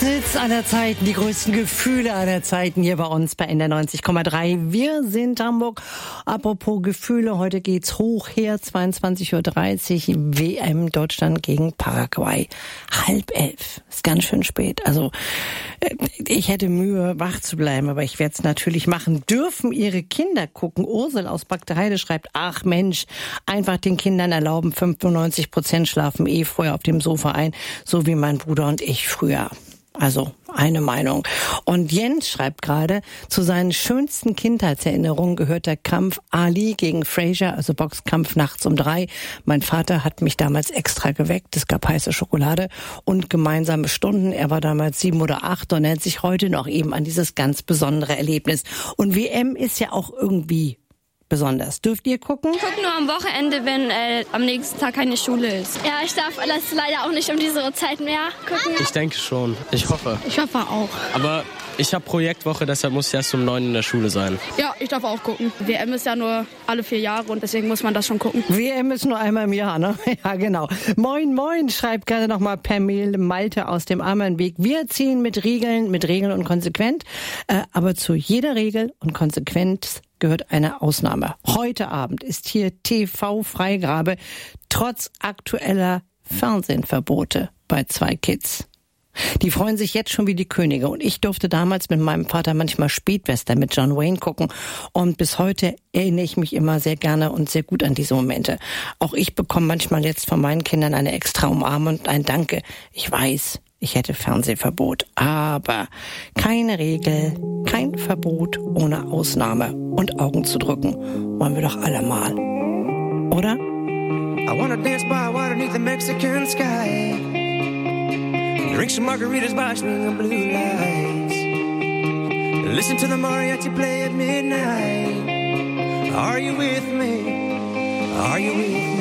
Hits aller Zeiten, die größten Gefühle aller Zeiten hier bei uns bei NDR 90,3. Wir sind Hamburg. Apropos Gefühle, heute geht's hoch her, 22:30 Uhr, WM Deutschland gegen Paraguay. 10:30, ist ganz schön spät. Also ich hätte Mühe, wach zu bleiben, aber ich werde es natürlich machen. Dürfen Ihre Kinder gucken? Ursel aus Bagdeheide schreibt, ach Mensch, einfach den Kindern erlauben, 95% schlafen vorher auf dem Sofa ein, so wie mein Bruder und ich früher. Also eine Meinung. Und Jens schreibt gerade, zu seinen schönsten Kindheitserinnerungen gehört der Kampf Ali gegen Frazier, also Boxkampf nachts um 3. Mein Vater hat mich damals extra geweckt, es gab heiße Schokolade und gemeinsame Stunden. Er war damals 7 oder 8 und erinnert sich heute noch eben an dieses ganz besondere Erlebnis. Und WM ist ja auch irgendwie besonders. Dürft ihr gucken? Ich gucke nur am Wochenende, wenn am nächsten Tag keine Schule ist. Ja, ich darf das leider auch nicht um diese Zeit mehr gucken. Ich denke schon. Ich hoffe. Ich hoffe auch. Aber ich habe Projektwoche, deshalb muss ich erst um 9 in der Schule sein. Ja, ich darf auch gucken. WM ist ja nur alle 4 Jahre und deswegen muss man das schon gucken. WM ist nur einmal im Jahr, ne? Ja, genau. Moin, moin, schreibt gerade nochmal per Mail Malte aus dem Amernweg. Wir ziehen mit Regeln und konsequent. Aber zu jeder Regel und Konsequenz gehört eine Ausnahme. Heute Abend ist hier TV-Freigabe trotz aktueller Fernsehverbote bei 2 Kids. Die freuen sich jetzt schon wie die Könige. Und ich durfte damals mit meinem Vater manchmal Spätwestern mit John Wayne gucken. Und bis heute erinnere ich mich immer sehr gerne und sehr gut an diese Momente. Auch ich bekomme manchmal jetzt von meinen Kindern eine extra Umarmung und ein Danke. Ich weiß, ich hätte Fernsehverbot. Aber keine Regel, kein Verbot ohne Ausnahme. Und Augen zu drücken wollen wir doch alle mal. Oder? I wanna dance by water beneath the Mexican sky. Drink some margaritas by swinging blue lights. Listen to the mariachi play at midnight. Are you with me? Are you with me?